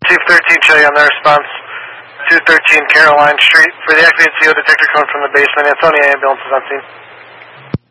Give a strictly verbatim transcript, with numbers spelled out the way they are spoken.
Chief thirteen, show you on the response. two thirteen Caroline Street. For the activated C O detector coming from the basement, Ansonia ambulance is on scene.